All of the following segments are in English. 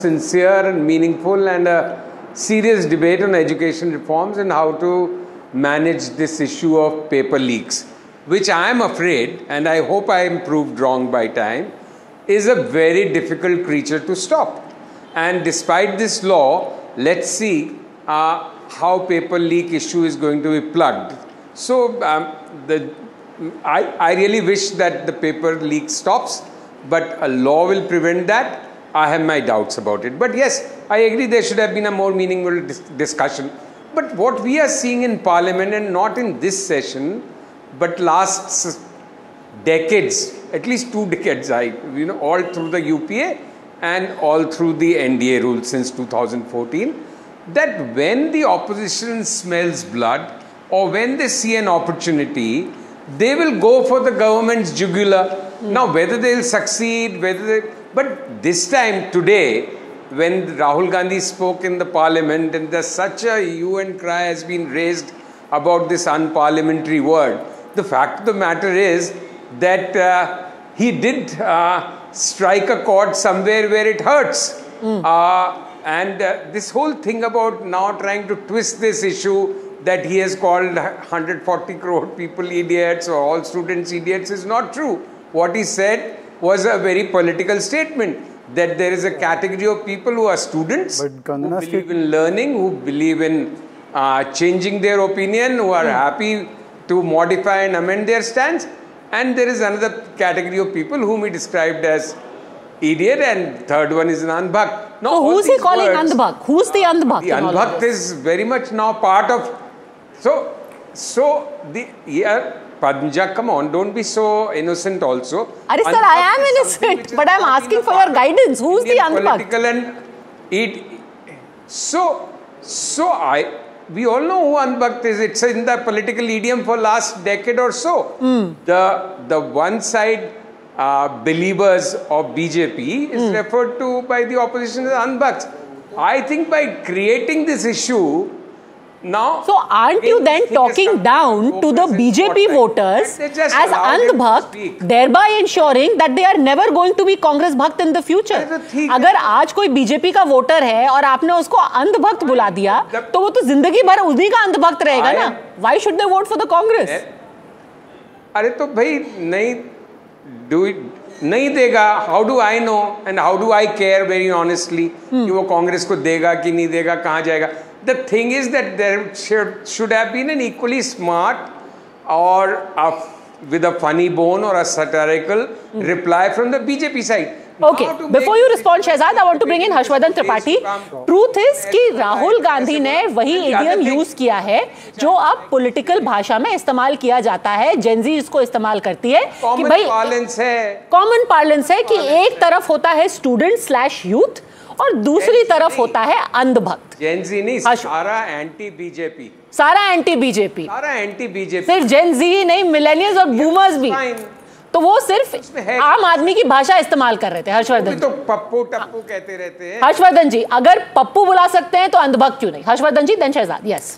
sincere and meaningful and a serious debate on education reforms and how to manage this issue of paper leaks, which I am afraid, and I hope I am proved wrong by time, is a very difficult creature to stop. And despite this law, let's see how paper leak issue is going to be plugged. So I really wish that the paper leak stops, but a law will prevent that. I have my doubts about it. But yes, I agree there should have been a more meaningful discussion. But what we are seeing in Parliament, and not in this session, but last decades, at least 2 decades, all through the UPA and all through the NDA rule since 2014, that when the opposition smells blood or when they see an opportunity, they will go for the government's jugular. Now, whether they will succeed, but this time, today, when Rahul Gandhi spoke in the parliament and there's such a hue and cry has been raised about this unparliamentary word, the fact of the matter is that he did strike a chord somewhere where it hurts. This whole thing about now trying to twist this issue that he has called 140 crore people idiots or all students idiots is not true. What he said was a very political statement, that there is a category of people who are students, who believe in learning, who believe in changing their opinion, who are happy to modify and amend their stance, and there is another category of people whom he described as idiot, and third one is an andhbhakt. Now, so who's he calling andhbhakt? Who's the andhbhakt? The andhbhakt is very much now part of... Padmja, come on, don't be so innocent also. Sir, I am innocent, but I am asking for your guidance. Who's the andhbhakt? We all know who andhbhakt is. It's in the political idiom for last decade or so. The one side believers of BJP is referred to by the opposition as andhbhakts. I think by creating this issue, now, so aren't you then talking down to the BJP voters as andhbhakt, thereby ensuring that they are never going to be Congress bhakt in the future? अगर आज कोई BJP का voter है और आपने उसको अंधभक्त बुला दिया, तो वो तो जिंदगी भर उन्हीं का अंधभक्त रहेगा ना? Why should they vote for the Congress? अरे तो भाई नहीं देगा. How do I know and how do I care very honestly कि वो कांग्रेस को देगा कि नहीं देगा, कहाँ जाएगा? The thing is that there should have been an equally smart or with a funny bone or a satirical reply from the BJP side. Okay, before you respond, Shehzad, I want to bring in Harshvardhan Tripathi. Truth is कि राहुल गांधी ने वही idiom use किया है जो अब political भाषा में इस्तेमाल किया जाता है. जेनजी इसको इस्तेमाल करती है कि भाई कॉमन पार्लेंस है कि एक तरफ होता है स्टूडेंट / यूथ और दूसरी तरफ होता है अंधभक्त. जेनजी नहीं, सारा एंटी बीजेपी. सारा एंटी बीजेपी. सारा एंटी बीजेपी. सिर्फ जेनजी ही नहीं, मिलेनियल्स और बूमर्स भी. तो वो सिर्फ आम आदमी की भाषा इस्तेमाल कर रहे थे. हर्षवर्धन तो पप्पू टप्पू कहते रहते हैं. हर्षवर्धन जी, अगर पप्पू बुला सकते हैं तो अंधभक्त क्यों नहीं? हर्षवर्धन जी, देन शहजाद. यस.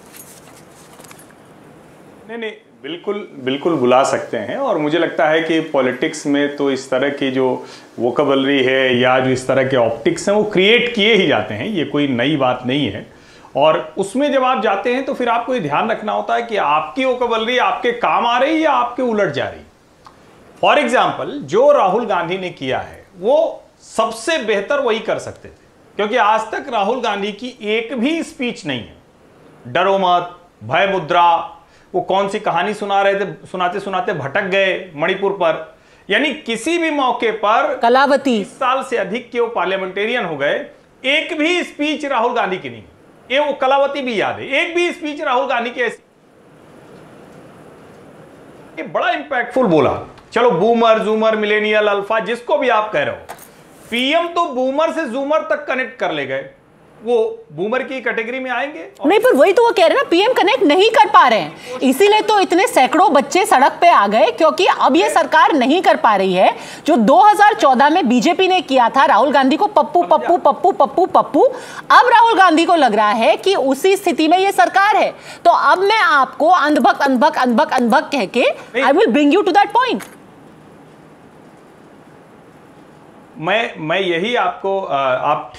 नहीं, बिल्कुल बुला सकते हैं. और मुझे लगता है कि पॉलिटिक्स में तो इस तरह की जो वोकैबुलरी है या जो इस तरह के ऑप्टिक्स हैं वो क्रिएट किए ही जाते हैं. ये कोई नई बात नहीं है. और उसमें जब आप जाते हैं तो फिर आपको ये ध्यान रखना होता है कि आपकी वोकैबुलरी आपके काम आ रही है या आपके उलट जा रही. फॉर एग्जाम्पल, जो राहुल गांधी ने किया है वो सबसे बेहतर वही कर सकते थे, क्योंकि आज तक राहुल गांधी की एक भी स्पीच नहीं है. डरो मत, भय मुद्रा, वो कौन सी कहानी सुना रहे थे, सुनाते सुनाते भटक गए मणिपुर पर. यानी किसी भी मौके पर कलावती 30 साल से अधिक के वो पार्लियामेंटेरियन हो गए, एक भी स्पीच राहुल गांधी की नहीं. ये वो कलावती भी याद है, एक भी स्पीच राहुल गांधी की ऐसी. ये बड़ा इंपैक्टफुल बोला. चलो बूमर, जूमर, मिलेनियल, अल्फा, जिसको भी आप कह रहे हो, पीएम तो बूमर से जूमर तक कनेक्ट कर ले गए. वो बूमर की कैटेगरी में आएंगे नहीं, पर वही तो वो कह रहे हैं ना, पीएम कनेक्ट नहीं कर पा रहे हैं, इसीलिए तो इतने सैकड़ों बच्चे सड़क पे आ गए, क्योंकि अब ये सरकार नहीं कर पा रही है जो 2014 में बीजेपी ने किया था, राहुल गांधी को पप्पू पप्पू पप्पू पप्पू पप्पू. अब राहुल गांधी को लग रहा है कि उसी स्थिति में ये सरकार है, तो अब मैं आपको अंधभक्त अंधभक्त अंधभक्त अंधभक्त कह के I will bring you to that point. मैं यही आपको आप